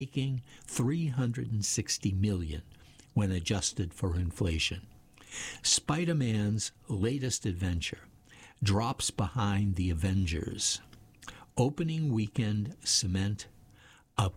making $360 million when adjusted for inflation. Spider-Man's latest adventure drops behind the Avengers. Opening weekends cement a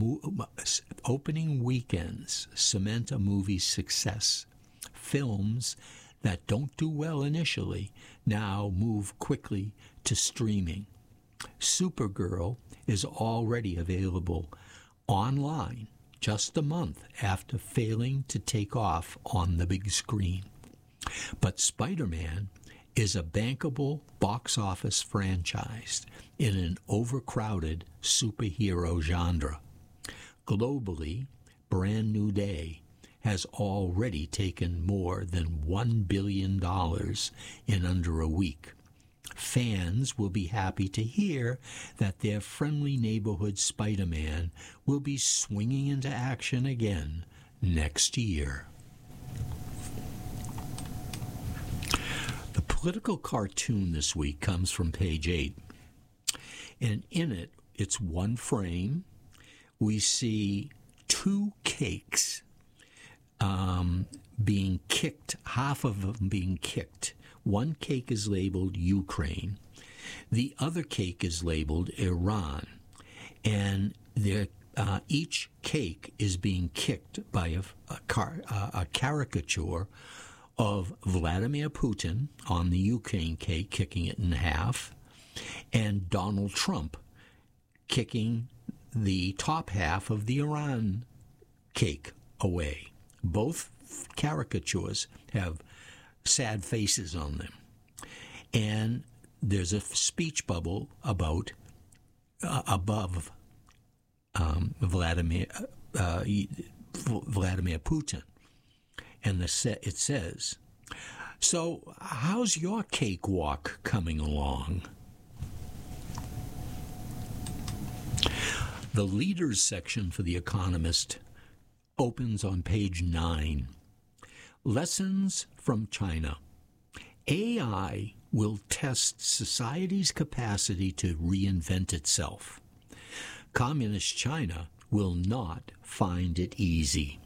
movie's success. Films that don't do well initially now move quickly to streaming. Supergirl is already available online just a month after failing to take off on the big screen. But Spider-Man is a bankable box office franchise in an overcrowded superhero genre. Globally, Brand New Day has already taken more than $1 billion in under a week. Fans will be happy to hear that their friendly neighborhood Spider-Man will be swinging into action again next year. The political cartoon this week comes from page 8. And in it, it's one frame. We see two cakes being kicked, half of them being kicked. One cake is labeled Ukraine. The other cake is labeled Iran. And each cake is being kicked by a caricature of Vladimir Putin on the Ukraine cake, kicking it in half, and Donald Trump kicking the top half of the Iran cake away. Both caricatures have sad faces on them. And there's a speech bubble above Vladimir Putin. And it says, "So how's your cakewalk coming along?" The leaders section for The Economist opens on page 9. Lessons from China. AI will test society's capacity to reinvent itself. Communist China will not find it easy.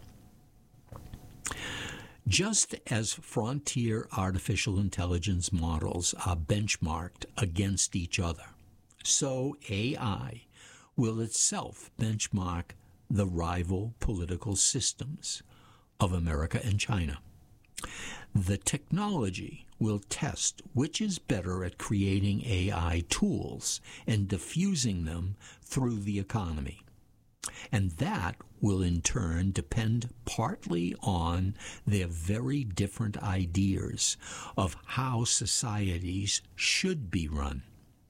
Just as frontier artificial intelligence models are benchmarked against each other, so AI will itself benchmark the rival political systems of America and China. The technology will test which is better at creating AI tools and diffusing them through the economy. And that will in turn depend partly on their very different ideas of how societies should be run.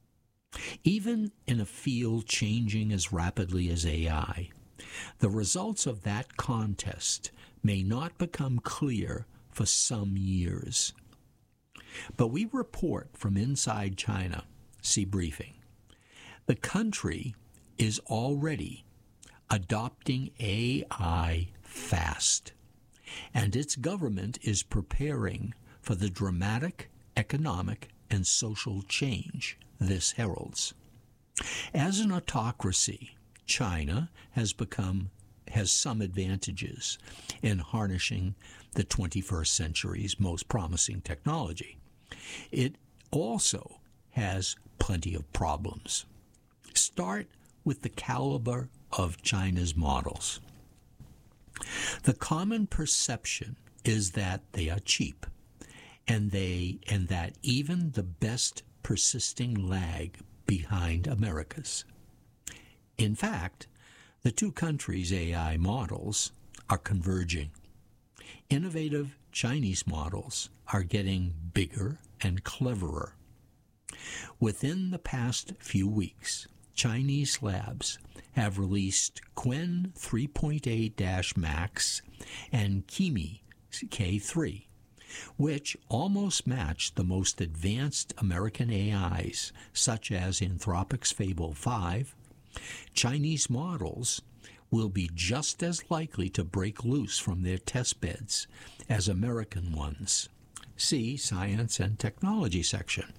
Even in a field changing as rapidly as AI, the results of that contest may not become clear for some years. But we report from inside China, see briefing. The country is already adopting AI fast, and its government is preparing for the dramatic economic and social change this heralds. As an autocracy, China has some advantages in harnessing the 21st century's most promising technology. It also has plenty of problems. Start with the caliber of China's models. The common perception is that they are cheap, and that even the best persisting lag behind America's. In fact, the two countries' AI models are converging. Innovative Chinese models are getting bigger and cleverer. Within the past few weeks, Chinese labs have released Qwen 3.8 Max and Kimi K3, which almost match the most advanced American AIs, such as Anthropic's Fable 5. Chinese models will be just as likely to break loose from their test beds as American ones. See Science and Technology section.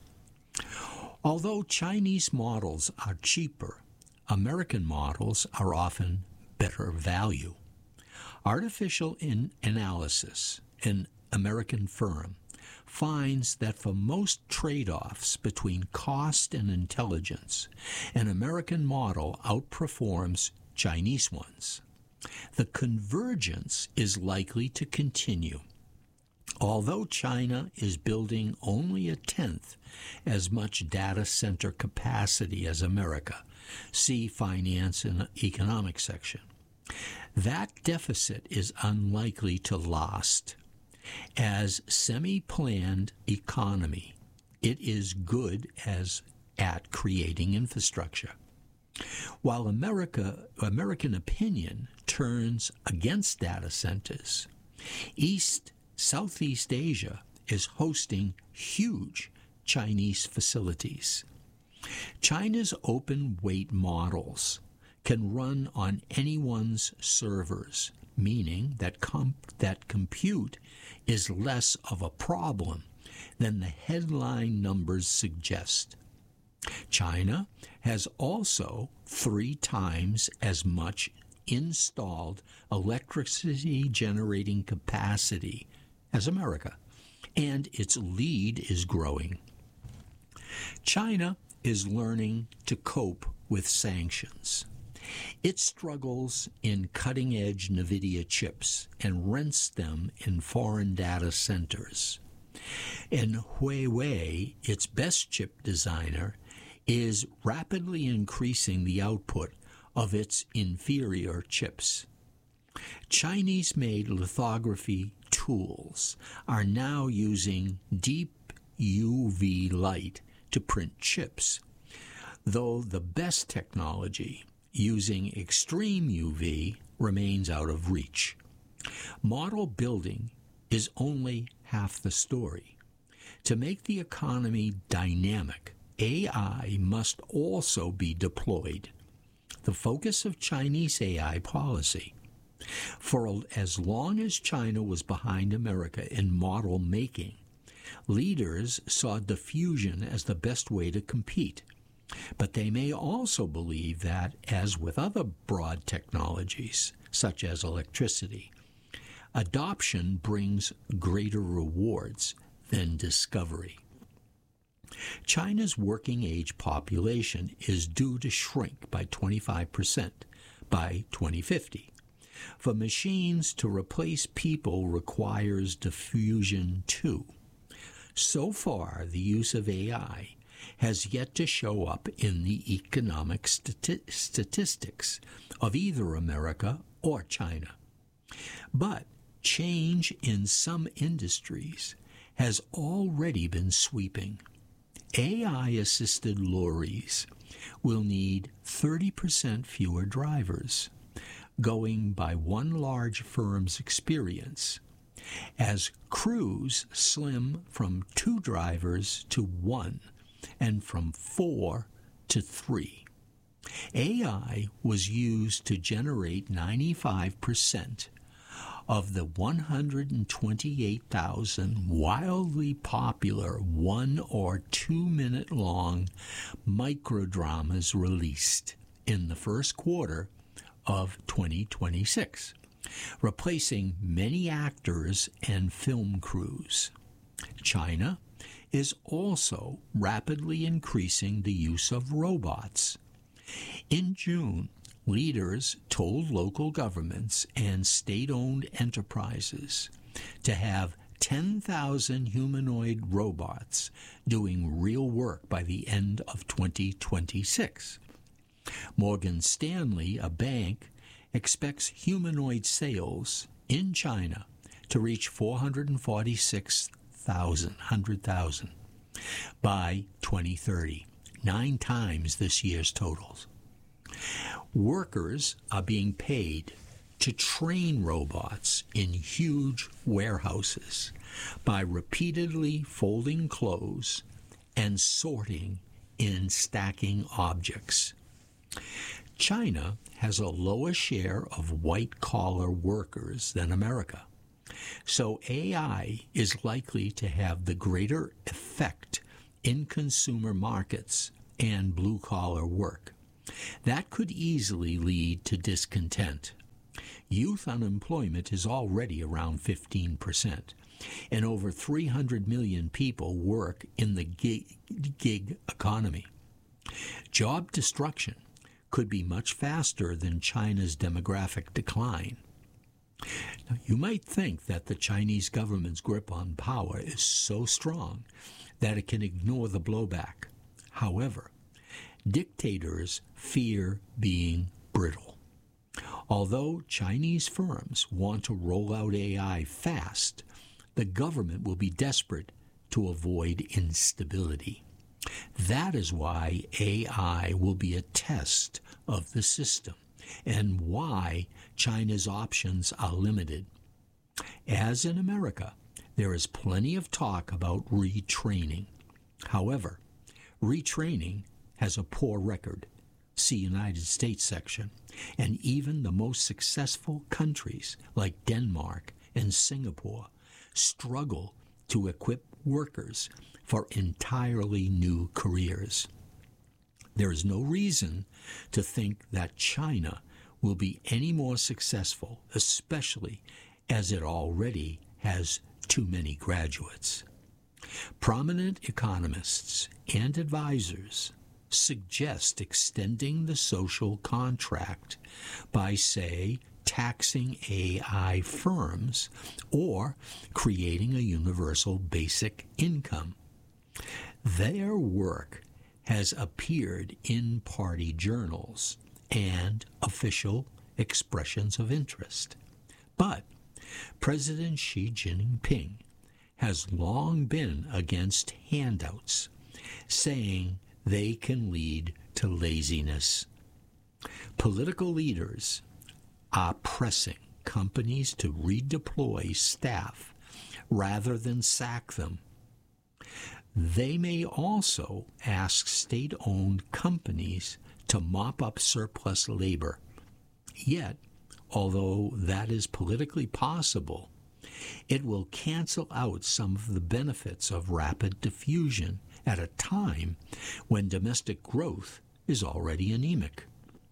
Although Chinese models are cheaper, American models are often better value. Artificial Analysis, an American firm, finds that for most trade-offs between cost and intelligence, an American model outperforms Chinese ones. The convergence is likely to continue. Although China is building only a tenth as much data center capacity as America, see Finance and Economics section, that deficit is unlikely to last. As semi-planned economy, it is good at creating infrastructure. While American opinion turns against data centers, Southeast Asia is hosting huge Chinese facilities. China's open weight models can run on anyone's servers, meaning that compute is less of a problem than the headline numbers suggest. China has also 3 times as much installed electricity generating capacity as America, and its lead is growing. China is learning to cope with sanctions. It struggles in cutting-edge NVIDIA chips and rents them in foreign data centers. And Huawei, its best chip designer, is rapidly increasing the output of its inferior chips. Chinese-made lithography tools are now using deep UV light to print chips, though the best technology, using extreme UV, remains out of reach. Model building is only half the story. To make the economy dynamic, AI must also be deployed. The focus of Chinese AI policy. For as long as China was behind America in model making, leaders saw diffusion as the best way to compete. But they may also believe that, as with other broad technologies, such as electricity, adoption brings greater rewards than discovery. China's working-age population is due to shrink by 25% by 2050. For machines to replace people requires diffusion too. So far, the use of AI has yet to show up in the economic statistics of either America or China. But change in some industries has already been sweeping. AI-assisted lorries will need 30% fewer drivers, going by one large firm's experience, as crews slim from 2 drivers to 1 and from 4 to 3. AI was used to generate 95% of the 128,000 wildly popular 1 or 2 minute long microdramas released in the first quarter of 2026, replacing many actors and film crews. China is also rapidly increasing the use of robots. In June, leaders told local governments and state-owned enterprises to have 10,000 humanoid robots doing real work by the end of 2026. Morgan Stanley, a bank, expects humanoid sales in China to reach 446,000 by 2030, 9 times this year's totals. Workers are being paid to train robots in huge warehouses by repeatedly folding clothes and sorting in stacking objects. China has a lower share of white-collar workers than America, so AI is likely to have the greater effect in consumer markets and blue-collar work. That could easily lead to discontent. Youth unemployment is already around 15%, and over 300 million people work in the gig economy. Job destruction could be much faster than China's demographic decline. Now, you might think that the Chinese government's grip on power is so strong that it can ignore the blowback. However, dictators fear being brittle. Although Chinese firms want to roll out AI fast, the government will be desperate to avoid instability. That is why AI will be a test of the system and why China's options are limited. As in America, there is plenty of talk about retraining. However, retraining has a poor record. See United States section. And even the most successful countries like Denmark and Singapore struggle to equip workers for entirely new careers. There is no reason to think that China will be any more successful, especially as it already has too many graduates. Prominent economists and advisors suggest extending the social contract by, say, taxing AI firms or creating a universal basic income. Their work has appeared in party journals and official expressions of interest. But President Xi Jinping has long been against handouts, saying they can lead to laziness. Political leaders are pressing companies to redeploy staff rather than sack them. They may also ask state-owned companies to mop up surplus labor. Yet, although that is politically possible, it will cancel out some of the benefits of rapid diffusion at a time when domestic growth is already anemic.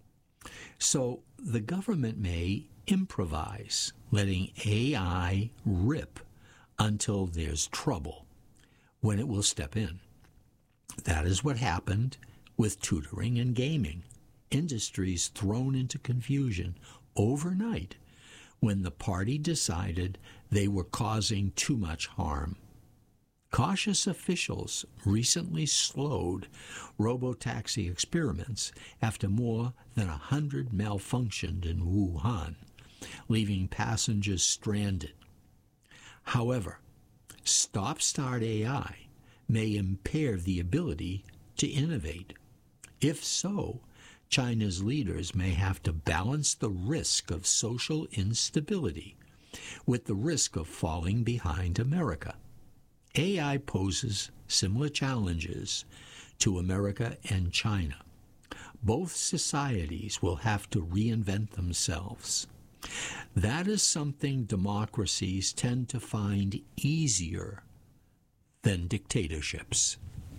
So the government may improvise, letting AI rip until there's trouble, when it will step in. That is what happened with tutoring and gaming, industries thrown into confusion overnight when the party decided they were causing too much harm. Cautious officials recently slowed robotaxi experiments after more than 100 malfunctioned in Wuhan, leaving passengers stranded. However, stop-start AI may impair the ability to innovate. If so, China's leaders may have to balance the risk of social instability with the risk of falling behind America. AI poses similar challenges to America and China. Both societies will have to reinvent themselves. That is something democracies tend to find easier than dictatorships.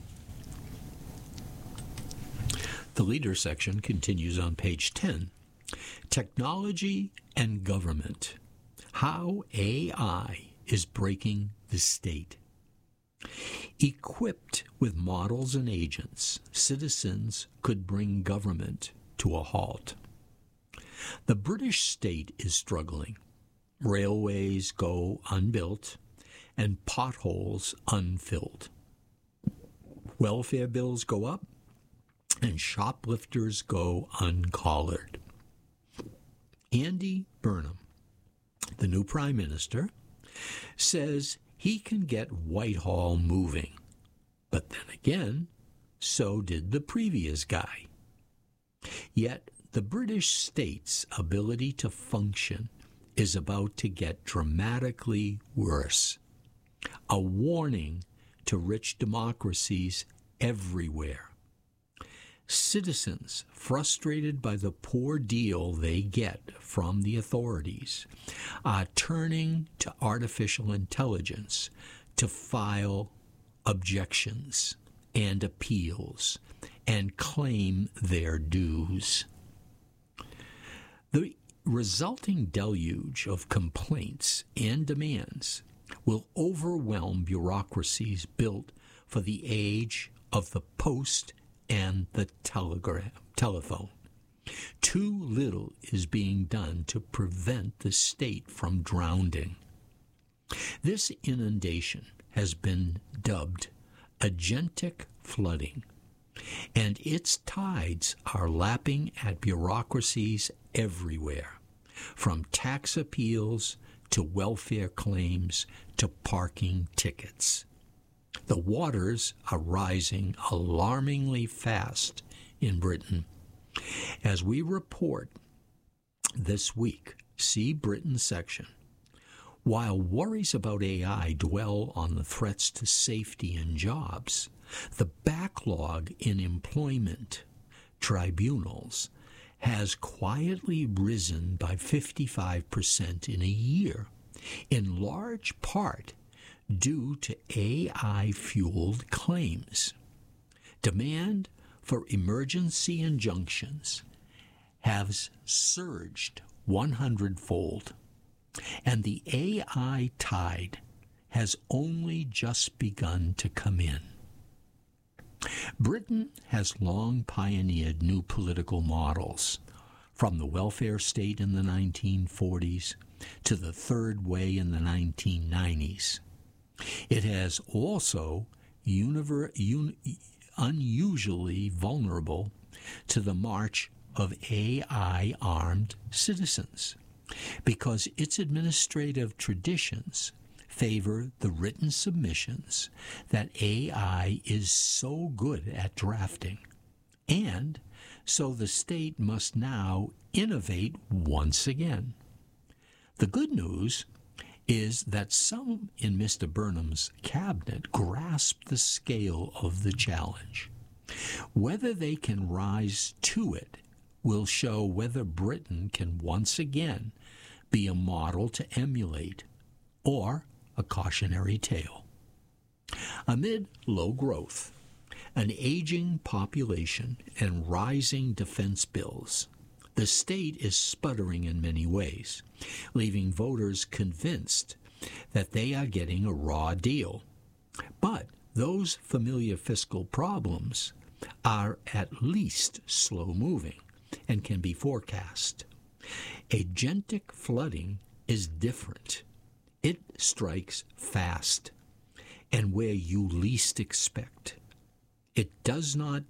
The leader section continues on page 10. Technology and government. How AI is breaking the state. Equipped with models and agents, citizens could bring government to a halt. The British state is struggling. Railways go unbuilt and potholes unfilled. Welfare bills go up and shoplifters go uncollared. Andy Burnham, the new Prime Minister, says he can get Whitehall moving. But then again, so did the previous guy. Yet the British state's ability to function is about to get dramatically worse. A warning to rich democracies everywhere. Citizens, frustrated by the poor deal they get from the authorities, are turning to artificial intelligence to file objections and appeals and claim their dues. The resulting deluge of complaints and demands will overwhelm bureaucracies built for the age of the post and the telephone. Too little is being done to prevent the state from drowning. This inundation has been dubbed agentic flooding, and its tides are lapping at bureaucracies everywhere, from tax appeals to welfare claims to parking tickets. The waters are rising alarmingly fast in Britain. As we report this week, see Britain section. While worries about AI dwell on the threats to safety and jobs, the backlog in employment tribunals has quietly risen by 55% in a year, in large part due to AI-fueled claims. Demand for emergency injunctions has surged 100-fold, and the AI tide has only just begun to come in. Britain has long pioneered new political models, from the welfare state in the 1940s to the third way in the 1990s. It has also unusually vulnerable to the march of AI-armed citizens, because its administrative traditions favor the written submissions that AI is so good at drafting, and so the state must now innovate once again. The good news is that some in Mr. Burnham's cabinet grasp the scale of the challenge. Whether they can rise to it will show whether Britain can once again be a model to emulate or a cautionary tale. Amid low growth, an aging population, and rising defense bills, the state is sputtering in many ways, leaving voters convinced that they are getting a raw deal. But those familiar fiscal problems are at least slow-moving and can be forecast. Agentic flooding is different. It strikes fast and where you least expect. It does not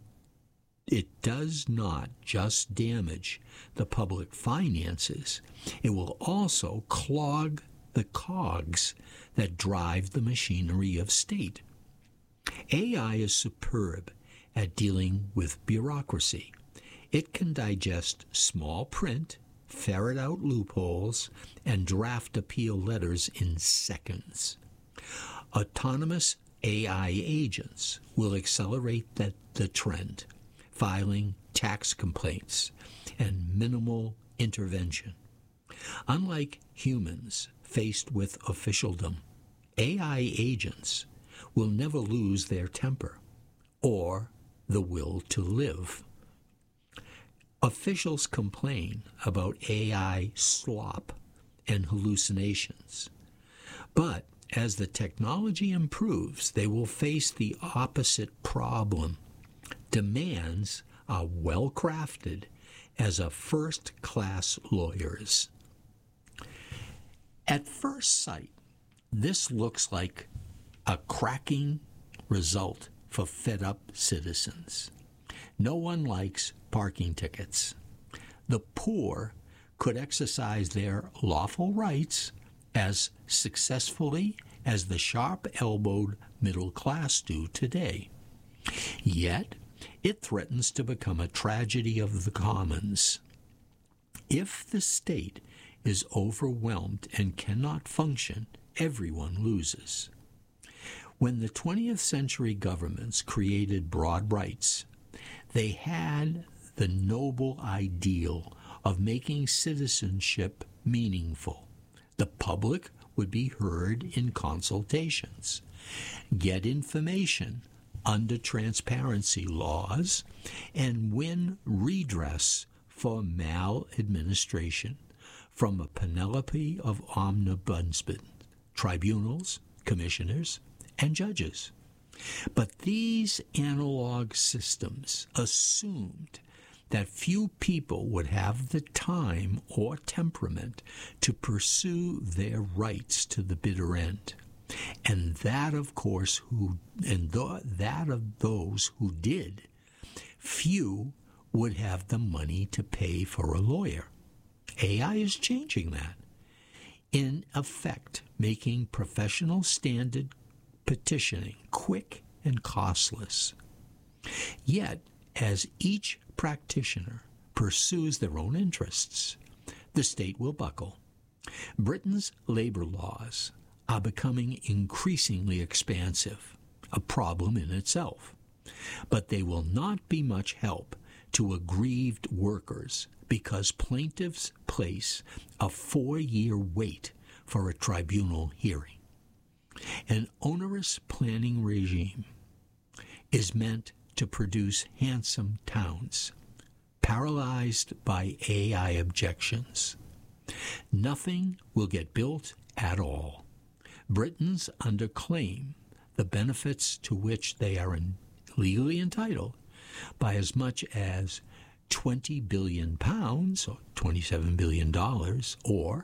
just damage the public finances. It will also clog the cogs that drive the machinery of state. AI is superb at dealing with bureaucracy. It can digest small print, ferret out loopholes, and draft appeal letters in seconds. Autonomous AI agents will accelerate the trend, filing tax complaints and minimal intervention. Unlike humans faced with officialdom, AI agents will never lose their temper or the will to live. Officials complain about AI slop and hallucinations, but as the technology improves, they will face the opposite problem. Demands are well crafted as a first-class lawyers. At first sight, this looks like a cracking result for fed-up citizens. No one likes parking tickets. The poor could exercise their lawful rights as successfully as the sharp-elbowed middle class do today. Yet, it threatens to become a tragedy of the commons. If the state is overwhelmed and cannot function, everyone loses. When the 20th century governments created broad rights, they had the noble ideal of making citizenship meaningful. The public would be heard in consultations, get information under transparency laws and win redress for maladministration from a panoply of ombudsmen, tribunals, commissioners, and judges. But these analog systems assumed that few people would have the time or temperament to pursue their rights to the bitter end. And that, of course, that of those who did, few would have the money to pay for a lawyer. AI is changing that. In effect, making professional standard petitioning quick and costless. Yet, as each practitioner pursues their own interests, the state will buckle. Britain's labor laws are becoming increasingly expansive, a problem in itself. But they will not be much help to aggrieved workers because plaintiffs place a 4-year wait for a tribunal hearing. An onerous planning regime is meant to produce handsome towns, paralyzed by AI objections. Nothing will get built at all. Britons underclaim the benefits to which they are legally entitled by as much as £20 billion, or $27 billion, or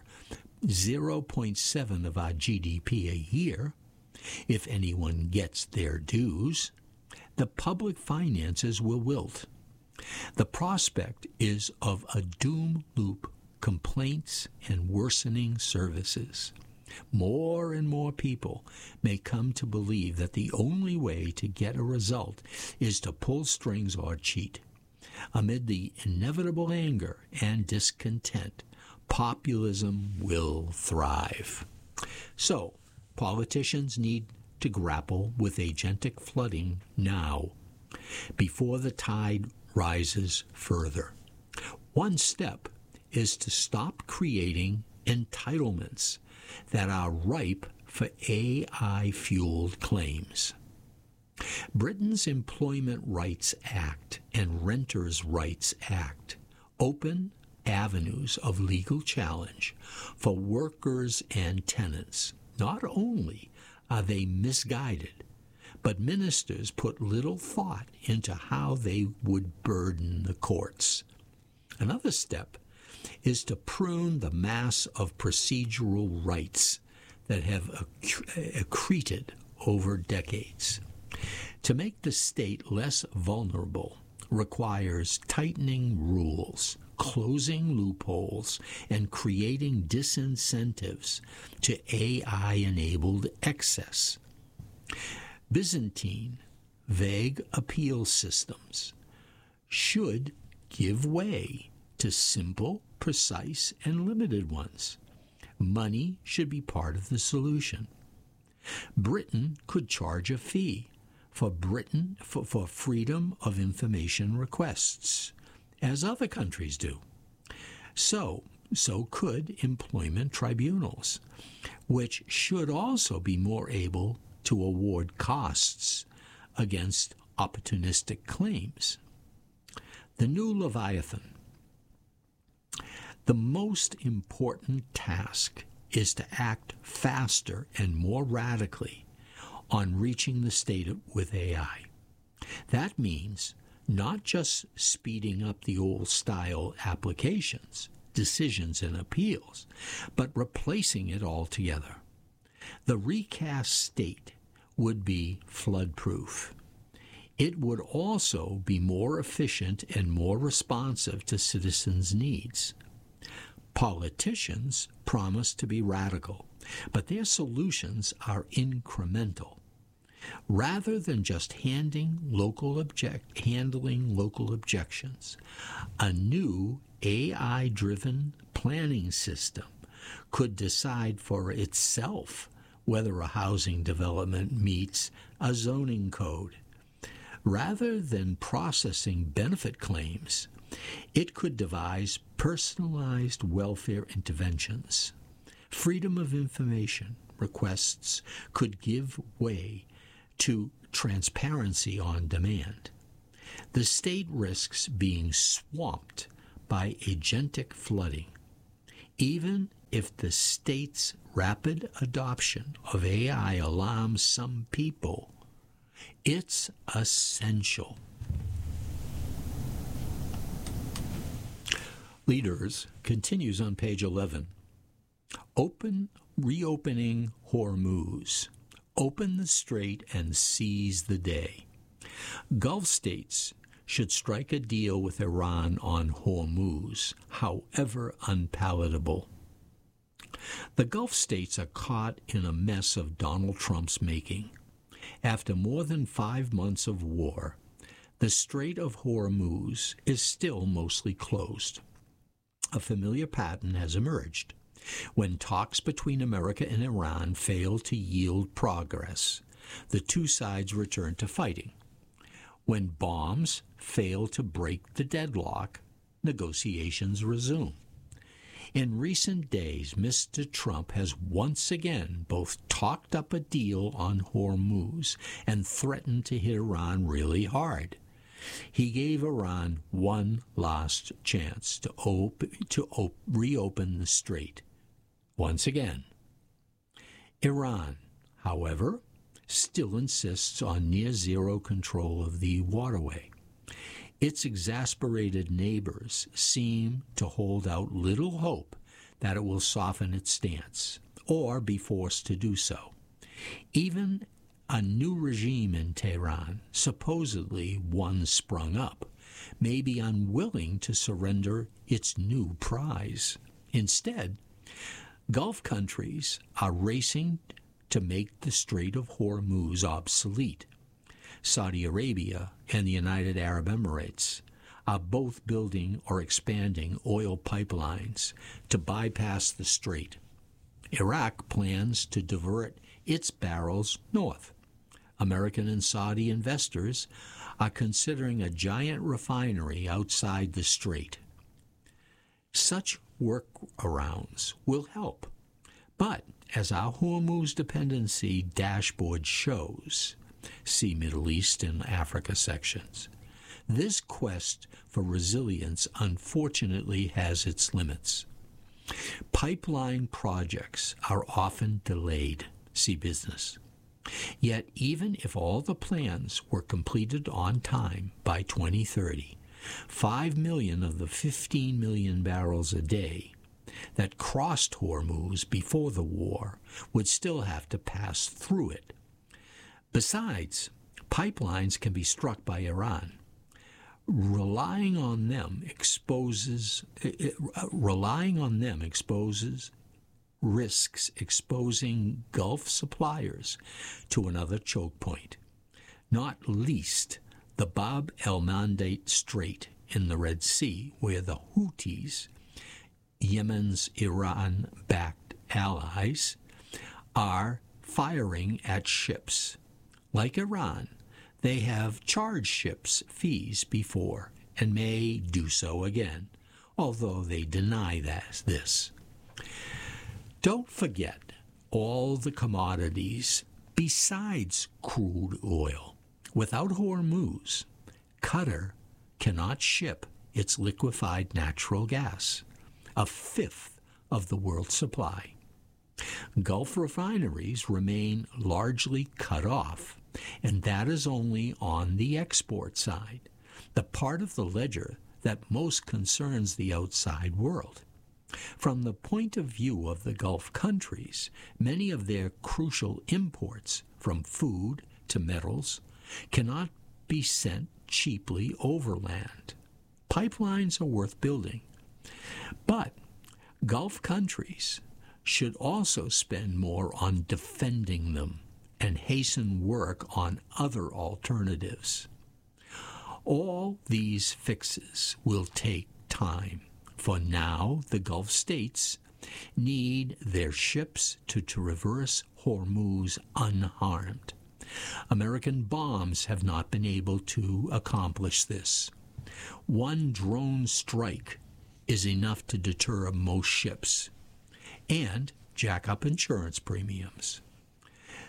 0.7 of our GDP a year, if anyone gets their dues. The public finances will wilt. The prospect is of a doom loop, complaints and worsening services. More and more people may come to believe that the only way to get a result is to pull strings or cheat. Amid the inevitable anger and discontent, populism will thrive. So, politicians need to grapple with agentic flooding now, before the tide rises further. One step is to stop creating entitlements that are ripe for AI-fueled claims. Britain's Employment Rights Act and Renters' Rights Act open avenues of legal challenge for workers and tenants. Not only are they misguided, but ministers put little thought into how they would burden the courts. Another step is to prune the mass of procedural rights that have accreted over decades. To make the state less vulnerable requires tightening rules, closing loopholes, and creating disincentives to AI-enabled excess. Byzantine, vague appeal systems should give way to simple, precise, and limited ones. Money should be part of the solution. Britain could charge a fee for freedom of information requests, as other countries do. So could employment tribunals, which should also be more able to award costs against opportunistic claims. The new Leviathan. The most important task is to act faster and more radically on reaching the state with AI. That means not just speeding up the old-style applications, decisions, and appeals, but replacing it altogether. The recast state would be flood-proof. It would also be more efficient and more responsive to citizens' needs. Politicians promise to be radical, but their solutions are incremental. Rather than just handling local objections, a new AI-driven planning system could decide for itself whether a housing development meets a zoning code. Rather than processing benefit claims, it could devise personalized welfare interventions. Freedom of information requests could give way to transparency on demand. The state risks being swamped by agentic flooding. Even if the state's rapid adoption of AI alarms some people, it's essential. Leaders continues on page 11. Reopening Hormuz. Open the strait and seize the day. Gulf states should strike a deal with Iran on Hormuz, however unpalatable. The Gulf states are caught in a mess of Donald Trump's making. After more than 5 months of war, the Strait of Hormuz is still mostly closed. A familiar pattern has emerged. When talks between America and Iran fail to yield progress, the two sides return to fighting. When bombs fail to break the deadlock, negotiations resume. In recent days, Mr. Trump has once again both talked up a deal on Hormuz and threatened to hit Iran really hard. He gave Iran one last chance to reopen the strait. Once again. Iran, however, still insists on near-zero control of the waterway. Its exasperated neighbors seem to hold out little hope that it will soften its stance or be forced to do so. Even a new regime in Tehran, supposedly one sprung up, may be unwilling to surrender its new prize. Instead, Gulf countries are racing to make the Strait of Hormuz obsolete. Saudi Arabia and the United Arab Emirates are both building or expanding oil pipelines to bypass the strait. Iraq plans to divert its barrels north. American and Saudi investors are considering a giant refinery outside the strait. Such workarounds will help, but as our Hormuz dependency dashboard shows, see Middle East and Africa sections, this quest for resilience unfortunately has its limits. Pipeline projects are often delayed, see business. Yet even if all the plans were completed on time by 2030, 5 million of the 15 million barrels a day that crossed Hormuz before the war would still have to pass through it. Besides, pipelines can be struck by Iran. Relying on them risks exposing Gulf suppliers to another choke point, not least the Bab el-Mandeb Strait in the Red Sea, where the Houthis, Yemen's Iran-backed allies, are firing at ships. Like Iran, they have charged ships fees before and may do so again, although they deny this. Don't forget all the commodities besides crude oil. Without Hormuz, Qatar cannot ship its liquefied natural gas, a fifth of the world's supply. Gulf refineries remain largely cut off, and that is only on the export side, the part of the ledger that most concerns the outside world. From the point of view of the Gulf countries, many of their crucial imports, from food to metals, cannot be sent cheaply overland. Pipelines are worth building, but Gulf countries should also spend more on defending them and hasten work on other alternatives. All these fixes will take time. For now, the Gulf states need their ships to traverse Hormuz unharmed. American bombs have not been able to accomplish this. One drone strike is enough to deter most ships and jack up insurance premiums.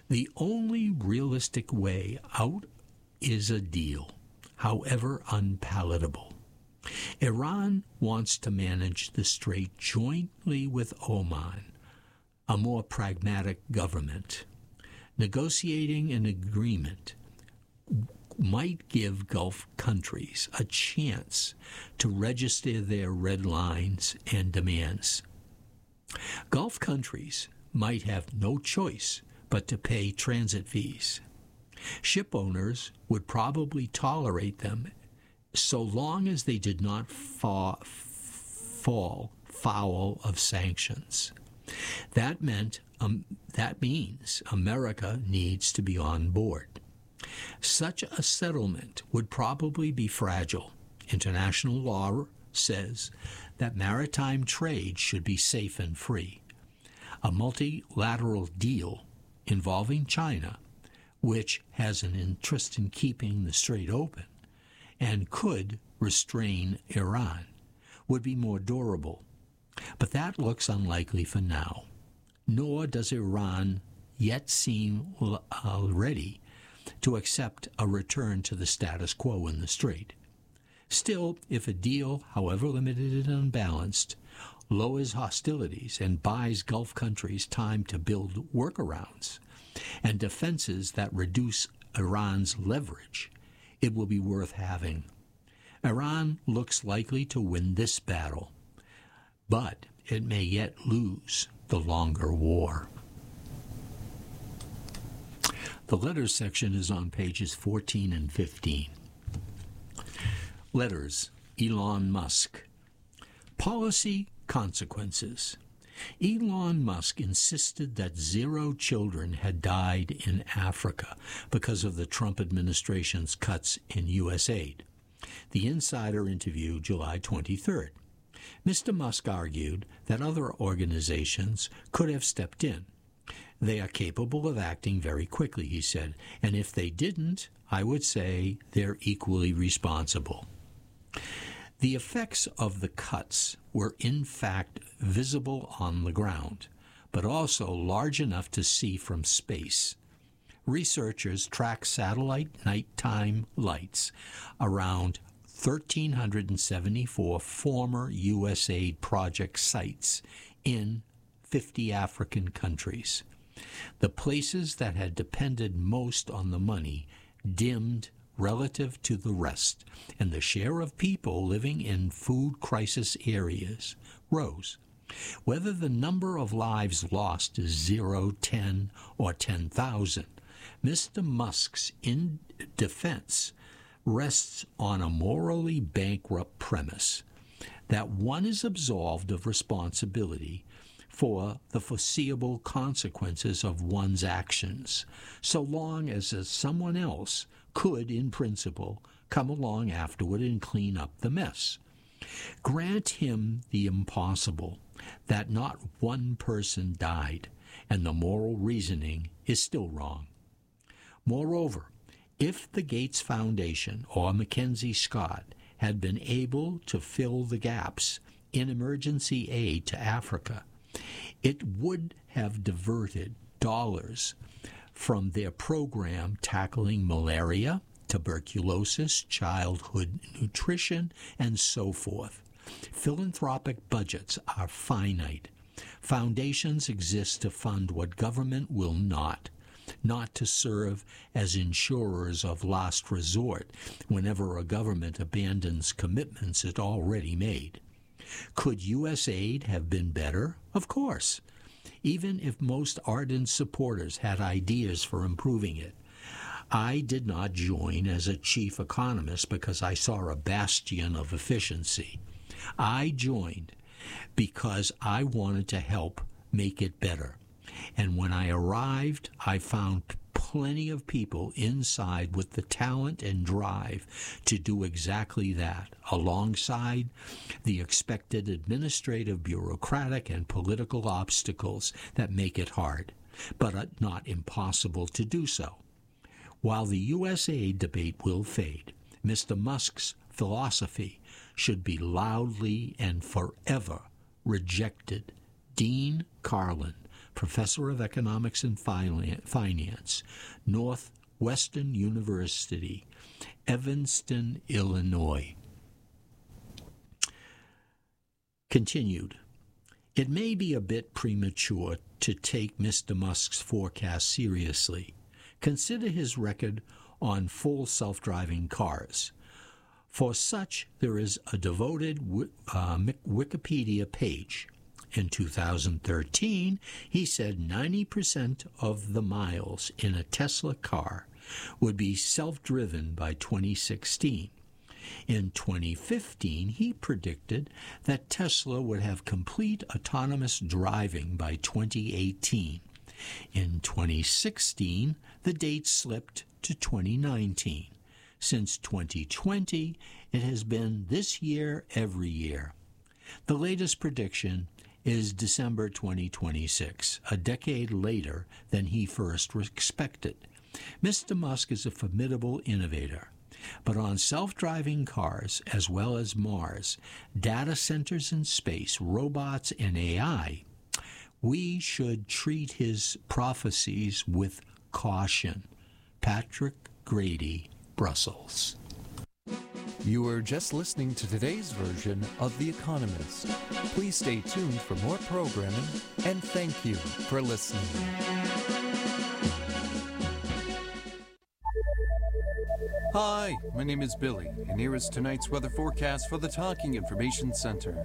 The only realistic way out is a deal, however unpalatable. Iran wants to manage the strait jointly with Oman, a more pragmatic government. Negotiating an agreement might give Gulf countries a chance to register their red lines and demands. Gulf countries might have no choice but to pay transit fees. Ship owners would probably tolerate them so long as they did not fall foul of sanctions. That means America needs to be on board. Such a settlement would probably be fragile. International law says that maritime trade should be safe and free. A multilateral deal involving China, which has an interest in keeping the strait open and could restrain Iran, would be more durable. But that looks unlikely for now, nor does Iran yet seem ready to accept a return to the status quo in the strait. Still, if a deal, however limited and unbalanced, lowers hostilities and buys Gulf countries time to build workarounds and defenses that reduce Iran's leverage, it will be worth having. Iran looks likely to win this battle, but it may yet lose the longer war. The letters section is on pages 14 and 15. Letters, Elon Musk. Policy consequences. Elon Musk insisted that 0 children had died in Africa because of the Trump administration's cuts in U.S. aid. The Insider interview, July 23rd. Mr. Musk argued that other organizations could have stepped in. They are capable of acting very quickly, he said, and if they didn't, I would say they're equally responsible. The effects of the cuts were in fact visible on the ground, but also large enough to see from space. Researchers track satellite nighttime lights around 1,374 former USAID project sites in 50 African countries. The places that had depended most on the money dimmed relative to the rest, and the share of people living in food crisis areas rose. Whether the number of lives lost is 0, 10, or 10,000, Mr. Musk's defense rests on a morally bankrupt premise that one is absolved of responsibility for the foreseeable consequences of one's actions, so long as someone else could, in principle, come along afterward and clean up the mess. Grant him the impossible, that not one person died, and the moral reasoning is still wrong. Moreover, if the Gates Foundation or Mackenzie Scott had been able to fill the gaps in emergency aid to Africa, it would have diverted dollars from their program tackling malaria, tuberculosis, childhood nutrition, and so forth. Philanthropic budgets are finite. Foundations exist to fund what government will not to serve as insurers of last resort whenever a government abandons commitments it already made. Could U.S. aid have been better? Of course, even if most ardent supporters had ideas for improving it. I did not join as a chief economist because I saw a bastion of efficiency. I joined because I wanted to help make it better. And when I arrived, I found plenty of people inside with the talent and drive to do exactly that, alongside the expected administrative, bureaucratic, and political obstacles that make it hard, but not impossible to do so. While the U.S. aid debate will fade, Mr. Musk's philosophy should be loudly and forever rejected. Dean Carlin, professor of economics and finance, Northwestern University, Evanston, Illinois. Continued. It may be a bit premature to take Mr. Musk's forecast seriously. Consider his record on full self-driving cars. For such, there is a devoted Wikipedia page. In 2013, he said 90% of the miles in a Tesla car would be self-driven by 2016. In 2015, he predicted that Tesla would have complete autonomous driving by 2018. In 2016, the date slipped to 2019. Since 2020, it has been this year every year. The latest prediction is December 2026, a decade later than he first expected. Mr. Musk is a formidable innovator. But on self-driving cars, as well as Mars, data centers in space, robots, and AI, we should treat his prophecies with caution. Patrick Grady, Brussels. You were just listening to today's version of The Economist. Please stay tuned for more programming, and thank you for listening. Hi, my name is Billy, and here is tonight's weather forecast for the Talking Information Center.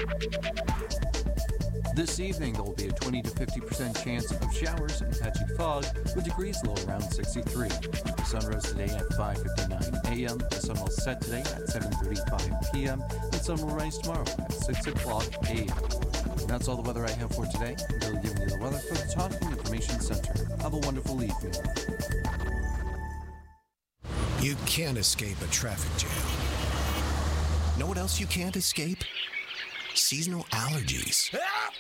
This evening, there will be a 20 to 50% chance of showers and patchy fog, with degrees low around 63. The sun rose today at 5:59 a.m. The sun will set today at 7:35 p.m. The sun will rise tomorrow at 6 o'clock a.m. And that's all the weather I have for today. I'm Billy giving you the weather for the Talking Information Center. Have a wonderful evening. You can't escape a traffic jam. Know what else you can't escape? Seasonal allergies.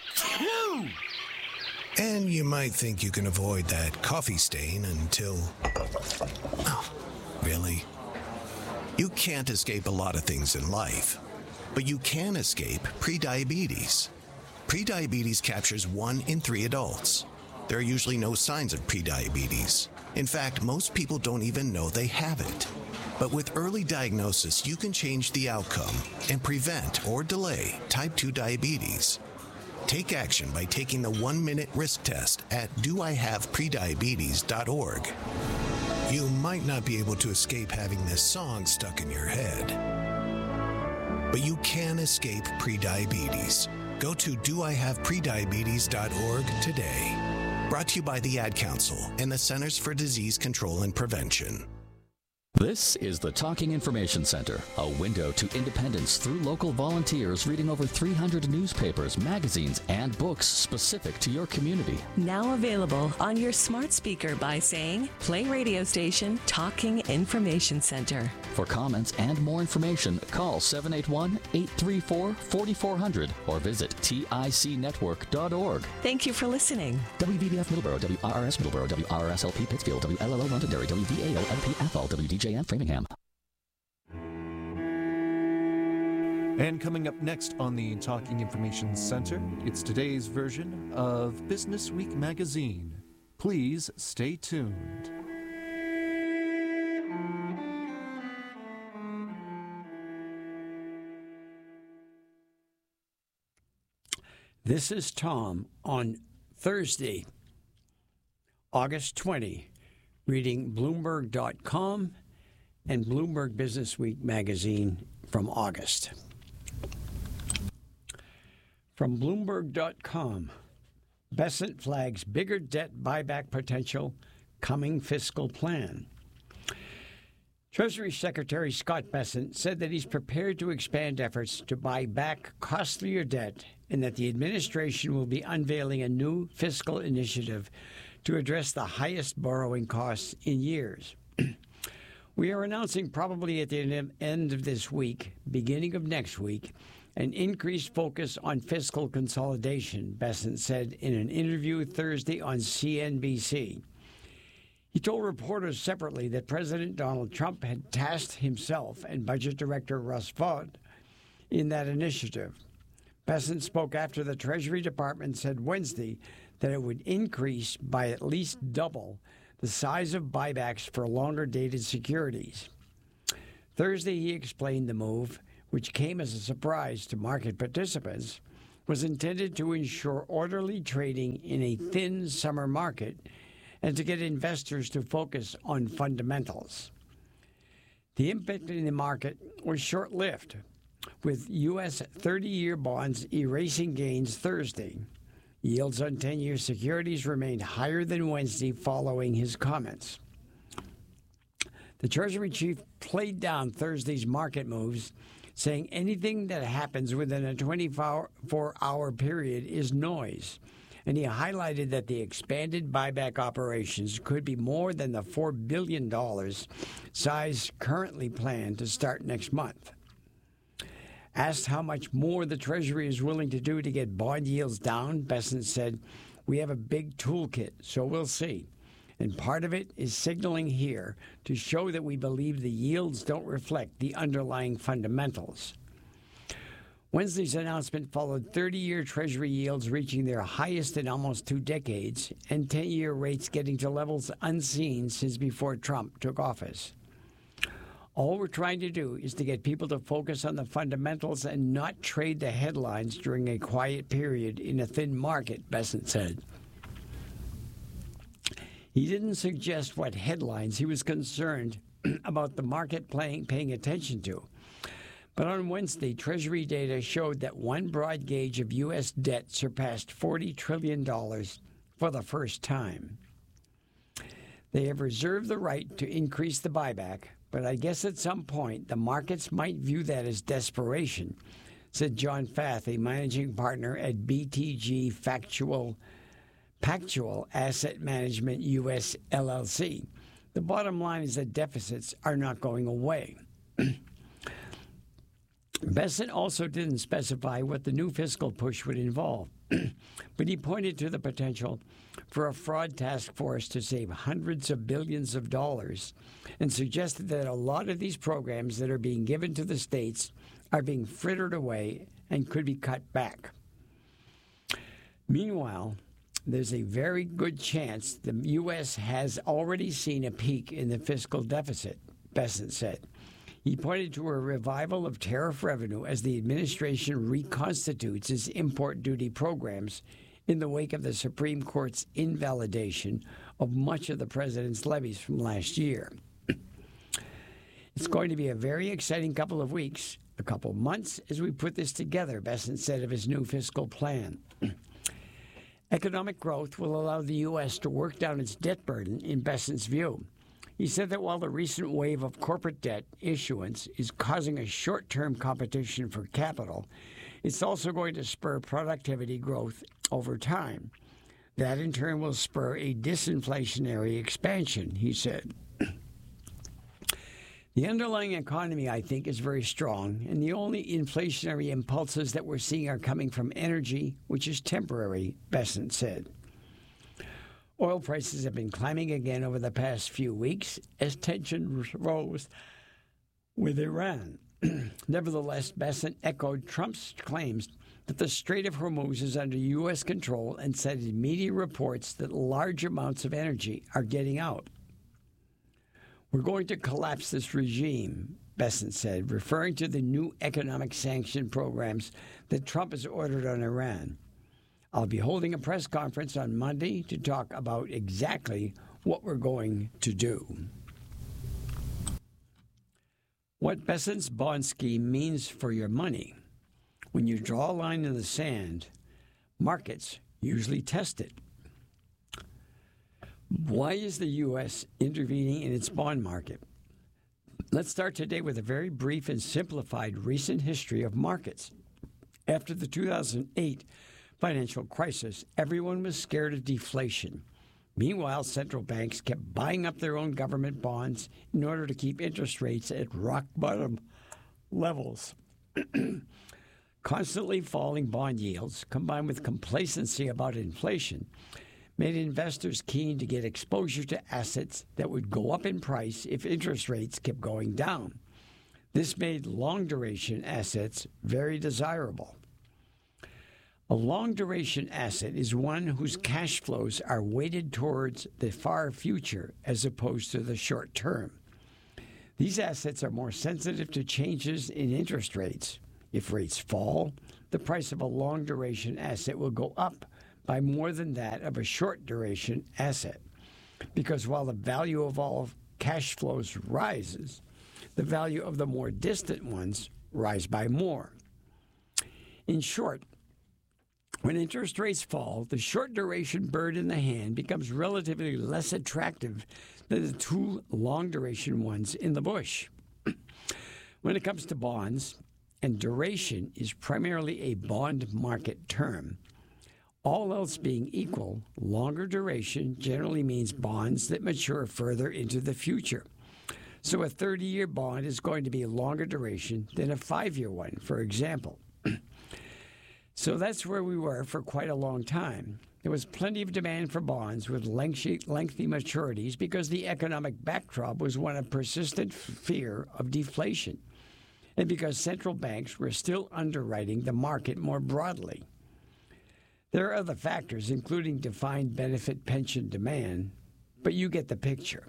And you might think you can avoid that coffee stain until... Oh, really? You can't escape a lot of things in life, but you can escape prediabetes. Prediabetes captures 1 in 3 adults. There are usually no signs of prediabetes. In fact, most people don't even know they have it. But with early diagnosis, you can change the outcome and prevent or delay type 2 diabetes. Take action by taking the 1-minute risk test at doihaveprediabetes.org. You might not be able to escape having this song stuck in your head, but you can escape prediabetes. Go to doihaveprediabetes.org today. Brought to you by the Ad Council and the Centers for Disease Control and Prevention. This is the Talking Information Center, a window to independence through local volunteers reading over 300 newspapers, magazines, and books specific to your community. Now available on your smart speaker by saying, play radio station Talking Information Center. For comments and more information, call 781-834-4400 or visit ticnetwork.org. Thank you for listening. WVBF Middleborough, WRRS Middleborough, WRSLP Pittsfield, WLLO Londonderry, WVAO LP Athol, WDJN Framingham. And coming up next on the Talking Information Center, it's today's version of Business Week magazine. Please stay tuned. This is Tom on Thursday, August 20, reading Bloomberg.com and Bloomberg Business Week magazine from August. From Bloomberg.com, Bessent flags bigger debt buyback potential, coming fiscal plan. Treasury Secretary Scott Bessent said that he's prepared to expand efforts to buy back costlier debt and that the administration will be unveiling a new fiscal initiative to address the highest borrowing costs in years. We are announcing probably at the end of this week, beginning of next week, an increased focus on fiscal consolidation, Bessent said in an interview Thursday on CNBC. He told reporters separately that President Donald Trump had tasked himself and Budget Director Russ Vought in that initiative. Bessent spoke after the Treasury Department said Wednesday that it would increase by at least double the size of buybacks for longer-dated securities. Thursday, he explained the move, which came as a surprise to market participants, was intended to ensure orderly trading in a thin summer market and to get investors to focus on fundamentals. The impact in the market was short-lived, with U.S. 30-year bonds erasing gains Thursday. Yields on 10-year securities remained higher than Wednesday following his comments. The Treasury chief played down Thursday's market moves, saying anything that happens within a 24-hour period is noise. And he highlighted that the expanded buyback operations could be more than the $4 billion size currently planned to start next month. Asked how much more the Treasury is willing to do to get bond yields down, Bessent said, "We have a big toolkit, so we'll see. And part of it is signaling here to show that we believe the yields don't reflect the underlying fundamentals." Wednesday's announcement followed 30-year Treasury yields reaching their highest in almost 2 decades and 10-year rates getting to levels unseen since before Trump took office. All we're trying to do is to get people to focus on the fundamentals and not trade the headlines during a quiet period in a thin market, Bessent said. He didn't suggest what headlines he was concerned about the market paying attention to. But on Wednesday, Treasury data showed that one broad gauge of U.S. debt surpassed $40 trillion for the first time. They have reserved the right to increase the buyback, but I guess at some point the markets might view that as desperation, said John Fath, a managing partner at BTG Pactual Asset Management U.S. LLC. The bottom line is that deficits are not going away. Bessent also didn't specify what the new fiscal push would involve, but he pointed to the potential for a fraud task force to save hundreds of billions of dollars and suggested that a lot of these programs that are being given to the states are being frittered away and could be cut back. Meanwhile, there's a very good chance the U.S. has already seen a peak in the fiscal deficit, Bessent said. He pointed to a revival of tariff revenue as the administration reconstitutes its import duty programs in the wake of the Supreme Court's invalidation of much of the president's levies from last year. It's going to be a very exciting couple of weeks, a couple months, as we put this together, Bessent said of his new fiscal plan. Economic growth will allow the U.S. to work down its debt burden, in Bessent's view. He said that while the recent wave of corporate debt issuance is causing a short-term competition for capital, it's also going to spur productivity growth over time. That, in turn, will spur a disinflationary expansion, he said. The underlying economy, I think, is very strong, and the only inflationary impulses that we're seeing are coming from energy, which is temporary, Bessent said. Oil prices have been climbing again over the past few weeks as tension rose with Iran. Nevertheless, Bessent echoed Trump's claims that the Strait of Hormuz is under U.S. control and cited media reports that large amounts of energy are getting out. "We're going to collapse this regime," Bessent said, referring to the new economic sanction programs that Trump has ordered on Iran. "I'll be holding a press conference on Monday to talk about exactly what we're going to do." What Bessent's bond scheme means for your money. When you draw a line in the sand, markets usually test it. Why is the U.S. intervening in its bond market? Let's start today with a very brief and simplified recent history of markets. After the 2008 financial crisis, everyone was scared of deflation. Meanwhile, central banks kept buying up their own government bonds in order to keep interest rates at rock-bottom levels. Constantly falling bond yields, combined with complacency about inflation, made investors keen to get exposure to assets that would go up in price if interest rates kept going down. This made long-duration assets very desirable. A long-duration asset is one whose cash flows are weighted towards the far future as opposed to the short term. These assets are more sensitive to changes in interest rates. If rates fall, the price of a long-duration asset will go up by more than that of a short-duration asset, because while the value of all cash flows rises, the value of the more distant ones rise by more. In short, when interest rates fall, the short-duration bird in the hand becomes relatively less attractive than the two long-duration ones in the bush. When it comes to bonds, and duration is primarily a bond market term, all else being equal, longer duration generally means bonds that mature further into the future. So a 30-year bond is going to be a longer duration than a 5-year one, for example. So that's where we were for quite a long time. There was plenty of demand for bonds with lengthy maturities because the economic backdrop was one of persistent fear of deflation, and because central banks were still underwriting the market more broadly. There are other factors, including defined benefit pension demand, but you get the picture.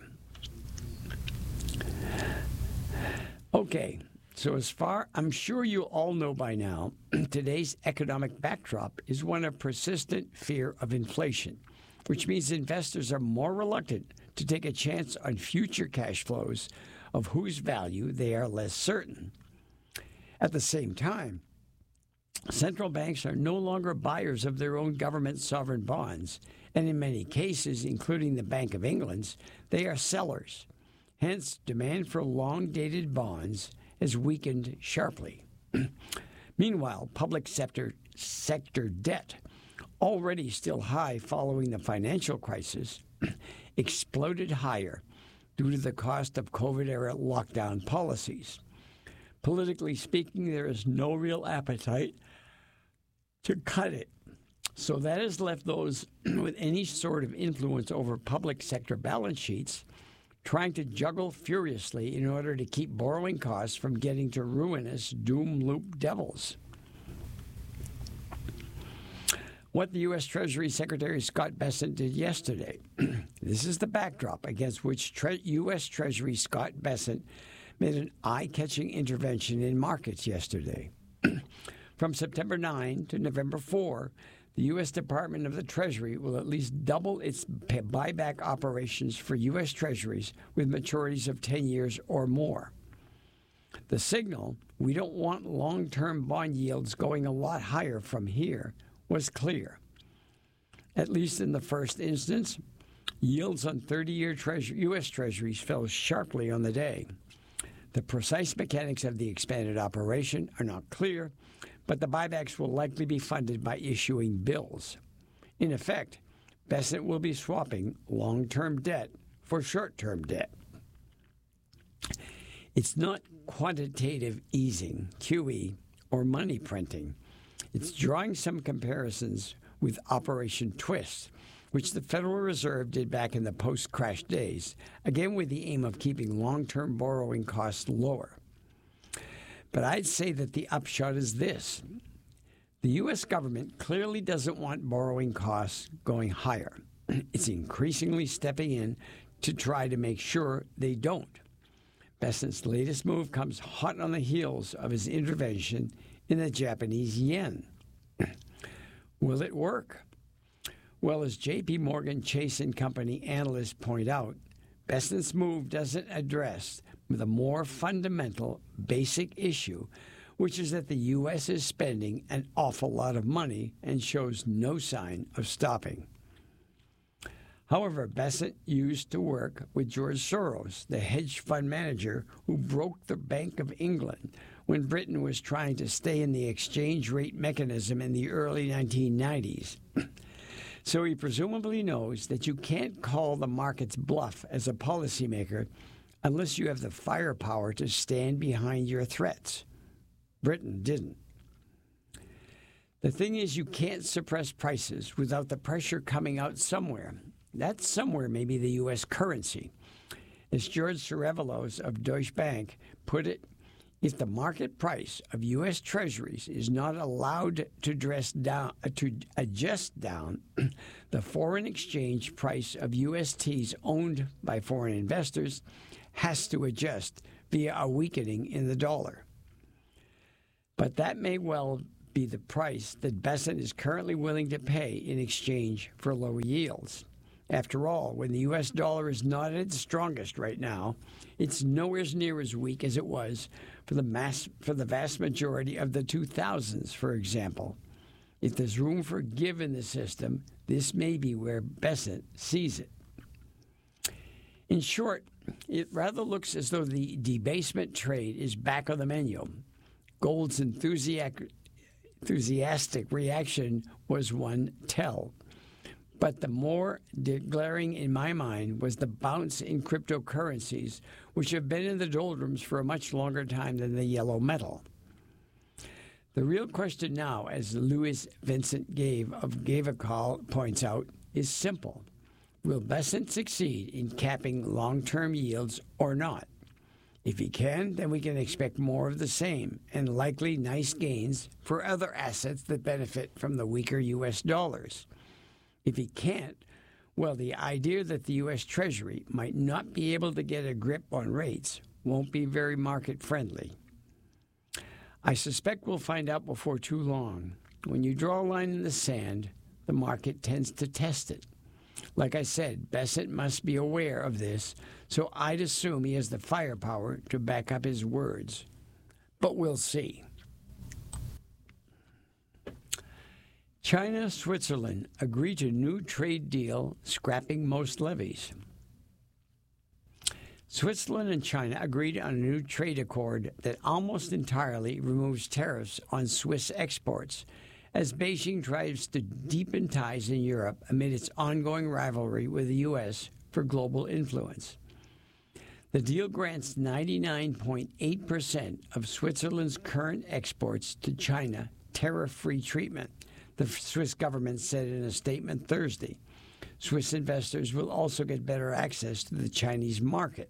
Okay, so I'm sure you all know by now, today's economic backdrop is one of persistent fear of inflation, which means investors are more reluctant to take a chance on future cash flows of whose value they are less certain. At the same time, central banks are no longer buyers of their own government sovereign bonds, and in many cases, including the Bank of England's, they are sellers. Hence, demand for long-dated bonds has weakened sharply. Meanwhile, public sector debt, already still high following the financial crisis, exploded higher due to the cost of COVID-era lockdown policies. Politically speaking, there is no real appetite to cut it. So that has left those with any sort of influence over public sector balance sheets trying to juggle furiously in order to keep borrowing costs from getting to ruinous doom loop devils. What the U.S. Treasury Secretary Scott Bessent did yesterday. This is the backdrop against which U.S. Treasury Scott Bessent made an eye-catching intervention in markets yesterday. From September 9 to November 4, the U.S. Department of the Treasury will at least double its buyback operations for U.S. Treasuries with maturities of 10 years or more. The signal, we don't want long-term bond yields going a lot higher from here, was clear. At least in the first instance, yields on 30-year U.S. Treasuries fell sharply on the day. The precise mechanics of the expanded operation are not clear, but the buybacks will likely be funded by issuing bills. In effect, Bessent will be swapping long-term debt for short-term debt. It's not quantitative easing, QE, or money printing. It's drawing some comparisons with Operation Twist, which the Federal Reserve did back in the post-crash days, again with the aim of keeping long-term borrowing costs lower. But I'd say that the upshot is this. The U.S. government clearly doesn't want borrowing costs going higher. It's increasingly stepping in to try to make sure they don't. Bessent's latest move comes hot on the heels of his intervention in the Japanese yen. Will it work? Well, as J.P. Morgan Chase & Company analysts point out, Bessent's move doesn't address the more fundamental, basic issue, which is that the U.S. is spending an awful lot of money and shows no sign of stopping. However, Bessent used to work with George Soros, the hedge fund manager who broke the Bank of England when Britain was trying to stay in the exchange rate mechanism in the early 1990s. So he presumably knows that you can't call the market's bluff as a policymaker unless you have the firepower to stand behind your threats. Britain didn't. The thing is, you can't suppress prices without the pressure coming out somewhere. That somewhere may be the U.S. currency. As George Cerevelos of Deutsche Bank put it, If the market price of U.S. Treasuries is not allowed to adjust down, the foreign exchange price of USTs owned by foreign investors has to adjust via a weakening in the dollar. But that may well be the price that Bessent is currently willing to pay in exchange for lower yields. After all, when the U.S. dollar is not at its strongest right now, it's nowhere near as weak as it was for the vast majority of the 2000s, for example. If there's room for give in the system, this may be where Bessent sees it. In short, it rather looks as though the debasement trade is back on the menu. Gold's enthusiastic reaction was one tell. But the more glaring in my mind was the bounce in cryptocurrencies, which have been in the doldrums for a much longer time than the yellow metal. The real question now, as Louis Vincent Gave of Gavekal points out, is simple. Will Bessent succeed in capping long-term yields or not? If he can, then we can expect more of the same and likely nice gains for other assets that benefit from the weaker U.S. dollars. If he can't, well, the idea that the U.S. Treasury might not be able to get a grip on rates won't be very market-friendly. I suspect we'll find out before too long. When you draw a line in the sand, the market tends to test it. Like I said, Bessent must be aware of this, so I'd assume he has the firepower to back up his words. But we'll see. China-Switzerland agree to new trade deal scrapping most levies. Switzerland and China agreed on a new trade accord that almost entirely removes tariffs on Swiss exports, as Beijing tries to deepen ties in Europe amid its ongoing rivalry with the U.S. for global influence. The deal grants 99.8% of Switzerland's current exports to China tariff-free treatment, the Swiss government said in a statement Thursday. Swiss investors will also get better access to the Chinese market.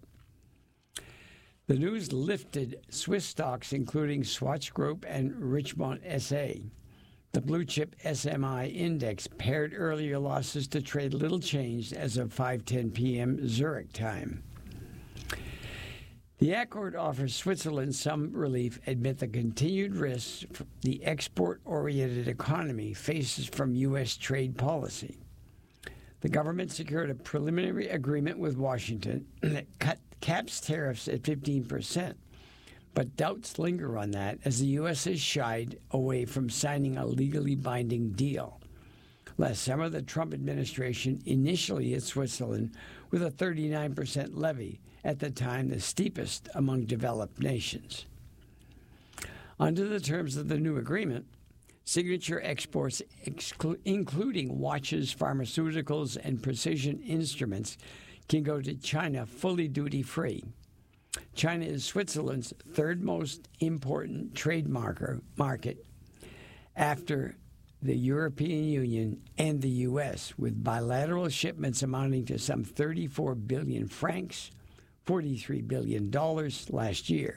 The news lifted Swiss stocks, including Swatch Group and Richemont SA. The blue-chip SMI index paired earlier losses to trade little changed as of 5:10 p.m. Zurich time. The accord offers Switzerland some relief amid the continued risks the export-oriented economy faces from U.S. trade policy. The government secured a preliminary agreement with Washington that caps tariffs at 15%, but doubts linger on that as the U.S. has shied away from signing a legally binding deal. Last summer, the Trump administration initially hit Switzerland with a 39% levy, at the time the steepest among developed nations. Under the terms of the new agreement, signature exports, including watches, pharmaceuticals, and precision instruments, can go to China fully duty-free. China is Switzerland's third most important trade market after the European Union and the U.S., with bilateral shipments amounting to some 34 billion francs, $43 billion last year.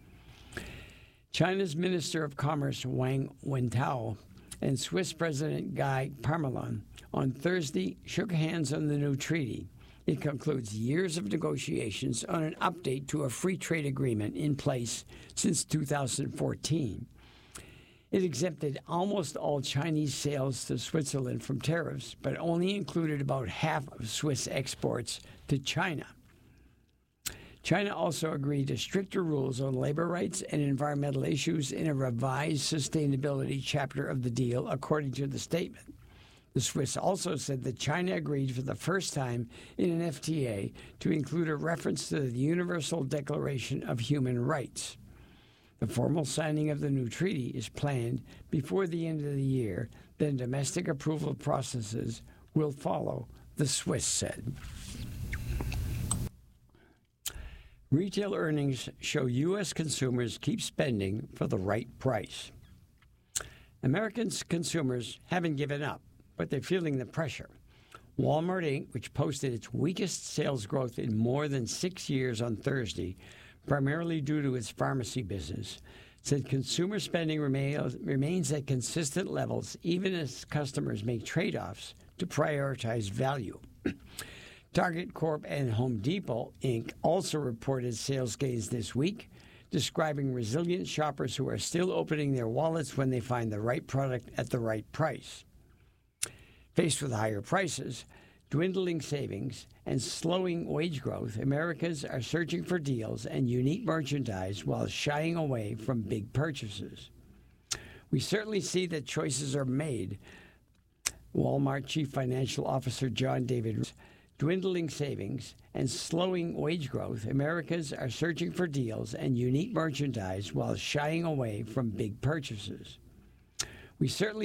China's Minister of Commerce Wang Wentao and Swiss President Guy Parmelin on Thursday shook hands on the new treaty. It concludes years of negotiations on an update to a free trade agreement in place since 2014. It exempted almost all Chinese sales to Switzerland from tariffs, but only included about half of Swiss exports to China. China also agreed to stricter rules on labor rights and environmental issues in a revised sustainability chapter of the deal, according to the statement. The Swiss also said that China agreed for the first time in an FTA to include a reference to the Universal Declaration of Human Rights. The formal signing of the new treaty is planned before the end of the year. Then domestic approval processes will follow, the Swiss said. Retail earnings show U.S. consumers keep spending for the right price. American consumers haven't given up, but they're feeling the pressure. Walmart Inc., which posted its weakest sales growth in more than 6 years on Thursday, primarily due to its pharmacy business, said consumer spending remains at consistent levels even as customers make trade-offs to prioritize value. Target Corp and Home Depot, Inc. also reported sales gains this week, describing resilient shoppers who are still opening their wallets when they find the right product at the right price. Faced with higher prices, dwindling savings, and slowing wage growth, Americans are searching for deals and unique merchandise while shying away from big purchases. We certainly see that choices are made. Walmart Chief Financial Officer John David, dwindling savings and slowing wage growth, Americans are searching for deals and unique merchandise while shying away from big purchases. We certainly